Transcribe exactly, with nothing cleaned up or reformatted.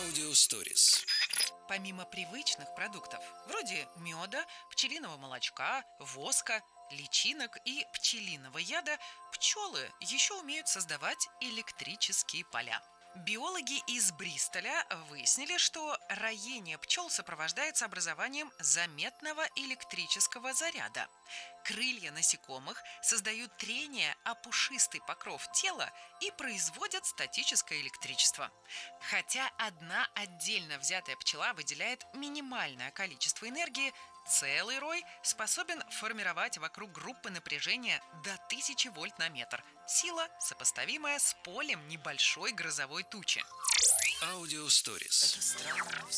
Аудиосторис. Помимо привычных продуктов, вроде меда, пчелиного молочка, воска, личинок и пчелиного яда, пчелы еще умеют создавать электрические поля. Биологи из Бристоля выяснили, что роение пчел сопровождается образованием заметного электрического заряда. Крылья насекомых создают трение о пушистый покров тела и производят статическое электричество. Хотя одна отдельно взятая пчела выделяет минимальное количество энергии, целый рой способен формировать вокруг группы напряжения до тысячи вольт на метр. Сила, сопоставимая с полем небольшой грозовой тучи. Аудиосторис.